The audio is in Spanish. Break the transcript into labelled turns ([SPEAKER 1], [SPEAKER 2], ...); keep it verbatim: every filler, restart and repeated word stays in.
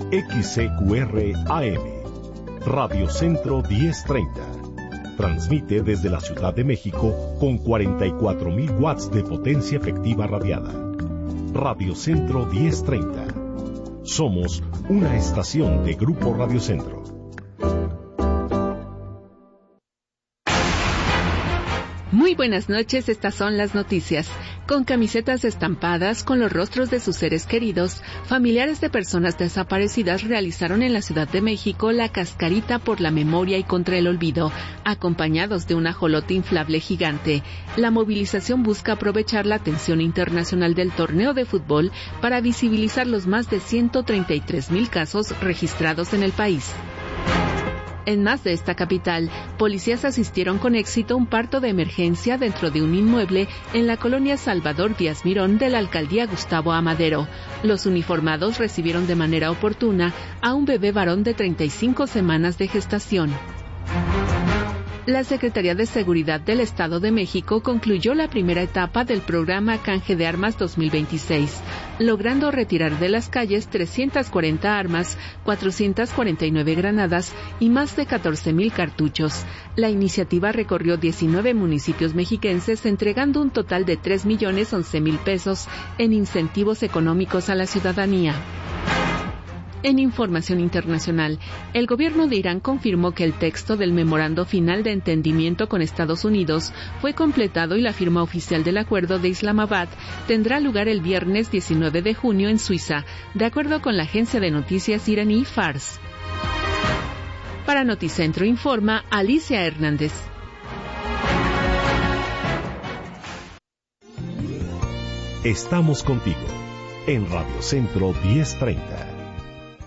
[SPEAKER 1] X C Q R A M, Radio Centro diez treinta. Transmite desde la Ciudad de México con cuarenta y cuatro mil watts de potencia efectiva radiada. Radio Centro diez treinta. Somos una estación de Grupo Radio Centro.
[SPEAKER 2] Muy buenas noches, estas son las noticias. Con camisetas estampadas con los rostros de sus seres queridos, familiares de personas desaparecidas realizaron en la Ciudad de México la cascarita por la memoria y contra el olvido, acompañados de un ajolote inflable gigante. La movilización busca aprovechar la atención internacional del torneo de fútbol para visibilizar los más de ciento treinta y tres mil casos registrados en el país. En más de esta capital, policías asistieron con éxito a un parto de emergencia dentro de un inmueble en la colonia Salvador Díaz Mirón de la alcaldía Gustavo Amadero. Los uniformados recibieron de manera oportuna a un bebé varón de treinta y cinco semanas de gestación. La Secretaría de Seguridad del Estado de México concluyó la primera etapa del programa Canje de Armas dos mil veintiséis, logrando retirar de las calles trescientas cuarenta armas, cuatrocientas cuarenta y nueve granadas y más de catorce mil cartuchos. La iniciativa recorrió diecinueve municipios mexiquenses, entregando un total de tres millones once mil pesos en incentivos económicos a la ciudadanía. En información internacional, el gobierno de Irán confirmó que el texto del memorando final de entendimiento con Estados Unidos fue completado y la firma oficial del acuerdo de Islamabad tendrá lugar el viernes diecinueve de junio en Suiza, de acuerdo con la agencia de noticias iraní Fars. Para Noticentro informa Alicia Hernández.
[SPEAKER 1] Estamos contigo en Radio Centro diez treinta.